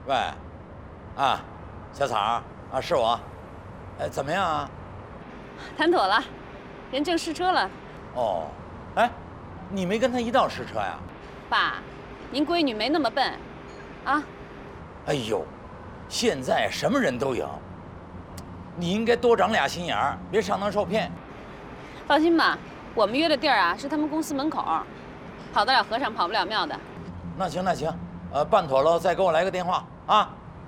喂，啊，小草啊，是我。怎么样啊？ 谈妥了，人正试车了。 哦，哎，你没跟他一道试车呀？ 爸，您闺女没那么笨，啊。 哎呦，现在什么人都有，你应该多长俩心眼儿，别上当受骗。 放心吧，我们约的地儿啊是他们公司门口，跑得了和尚跑不了庙的。 那行，办妥了再给我来个电话啊。